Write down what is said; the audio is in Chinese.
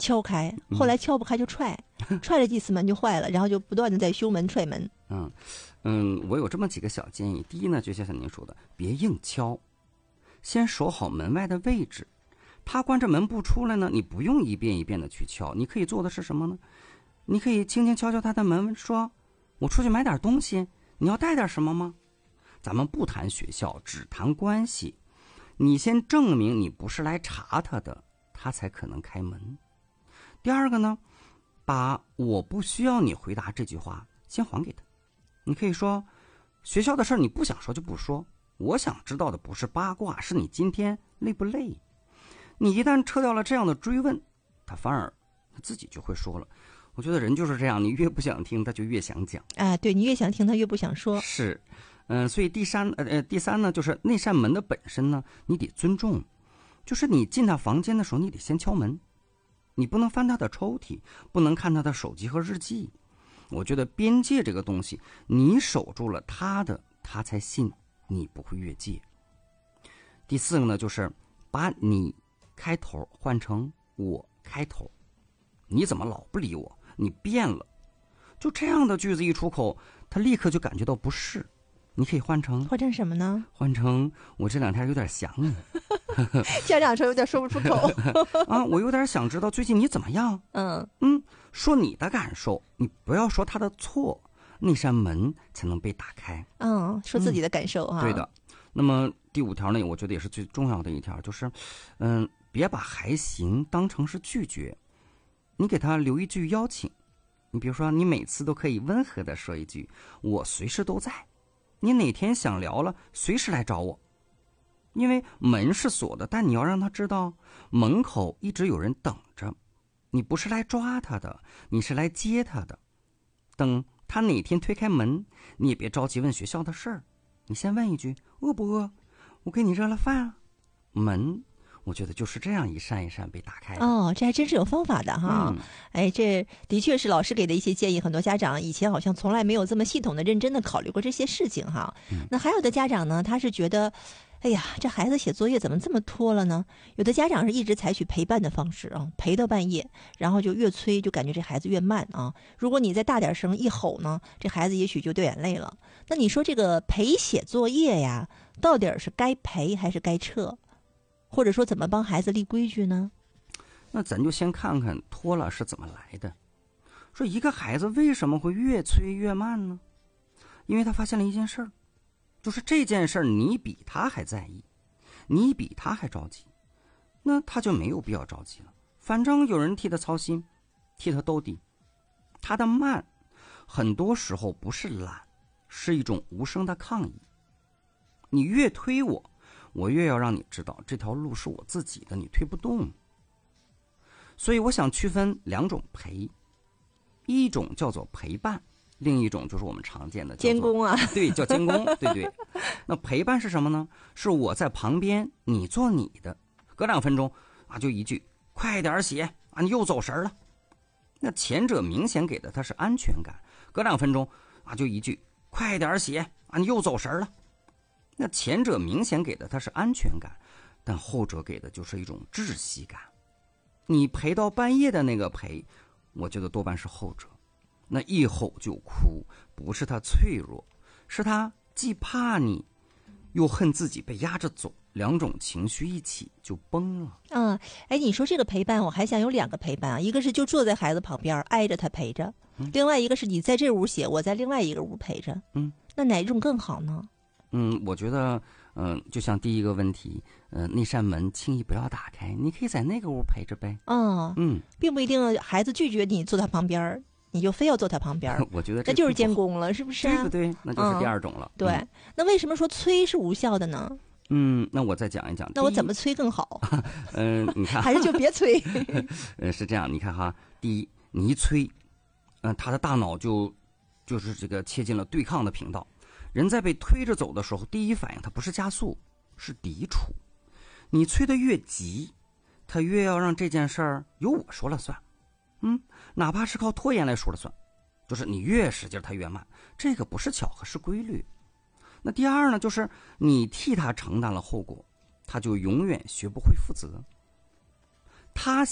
敲开，后来敲不开就踹，踹了几次门就坏了，然后就不断的在修门踹门。 我有这么几个小建议。第一呢，就像您说的，别硬敲，先守好门外的位置。他关着门不出来呢，你不用一遍一遍的去敲，你可以做的是什么呢？你可以轻轻敲敲他的门，说：“我出去买点东西，你要带点什么吗？”咱们不谈学校，只谈关系。你先证明你不是来查他的，他才可能开门。第二个呢，把我不需要你回答这句话先还给他。你可以说，学校的事你不想说就不说，我想知道的不是八卦，是你今天累不累。你一旦撤掉了这样的追问，他反而他自己就会说了。我觉得人就是这样，你越不想听他就越想讲啊，对，你越想听他越不想说。 是，所以第三呢，就是那扇门的本身呢，你得尊重。就是你进他房间的时候，你得先敲门，你不能翻他的抽屉，不能看他的手机和日记。我觉得边界这个东西，你守住了他的，他才信你不会越界。第四个呢，就是把你开头换成我开头。你怎么老不理我？你变了。就这样的句子一出口，他立刻就感觉到不适。你可以换成什么呢？ 换成我这两天有点想你。 家长说有点说不出口啊，我有点想知道最近你怎么样。说你的感受，你不要说他的错，那扇门才能被打开。 说自己的感受啊。 对的。那么第5条呢，我觉得也是最重要的一条，就是别把还行当成是拒绝，你给他留一句邀请。你比如说，你每次都可以温和的说一句：“我随时都在。”你哪天想聊了，随时来找我。因为门是锁的，但你要让他知道，门口一直有人等着。你不是来抓他的，你是来接他的。等他哪天推开门，你也别着急问学校的事儿，你先问一句：饿不饿？我给你热了饭啊。门，我觉得就是这样一扇一扇被打开的。 这还真是有方法的哈。这的确是老师给的一些建议，很多家长以前好像从来没有这么系统的认真的考虑过这些事情哈。那还有的家长呢，他是觉得哎呀，这孩子写作业怎么这么拖了呢？有的家长是一直采取陪伴的方式啊，陪到半夜，然后就越催，就感觉这孩子越慢啊。如果你再大点声一吼呢，这孩子也许就掉眼泪了。那你说这个陪写作业呀，到底是该陪还是该撤？或者说怎么帮孩子立规矩呢？ 那咱就先看看拖了是怎么来的。说一个孩子为什么会越催越慢呢？因为他发现了一件事儿。就是这件事儿你比他还在意，你比他还着急，那他就没有必要着急了。反正有人替他操心，替他兜底。他的慢很多时候不是懒，是一种无声的抗议。你越推我，我越要让你知道这条路是我自己的，你推不动。所以我想区分2种陪，一种叫做陪伴，另一种就是我们常见的监工啊。 对，叫监工。对。那陪伴是什么呢？是我在旁边，你做你的，隔2分钟啊就一句快点写啊，你又走神了。那前者明显给的他是安全感，隔2分钟啊就一句快点写啊，你又走神了。那前者明显给的他是安全感，但后者给的就是一种窒息感。你陪到半夜的那个陪，我觉得多半是后者。那一吼就哭，不是他脆弱，是他既怕你又恨自己被压着走，2种情绪一起就崩了。 你说这个陪伴，我还想有2个陪伴啊，一个是就坐在孩子旁边挨着他陪着，另外一个是你在这屋写，我在另外一个屋陪着。那哪一种更好呢？ 我觉得就像第一个问题，那扇门轻易不要打开，你可以在那个屋陪着呗。 并不一定孩子拒绝你坐他旁边，你就非要坐他旁边。 我觉得那就是监工了，是不是？ 对不对？那就是第2种了。 对。那为什么说催是无效的呢？ 那我再讲一讲。 那我怎么催更好？ 你看， 还是就别催。 是这样，你看哈，第一，你一催，他的大脑就是这个切进了对抗的频道。人在被推着走的时候，第一反应他不是加速，是抵触。你催得越急，他越要让这件事儿由我说了算。哪怕是靠拖延来说了算，就是你越使劲他越慢，这个不是巧合，是规律。那第2呢，就是你替他承担了后果，他就永远学不会负责。他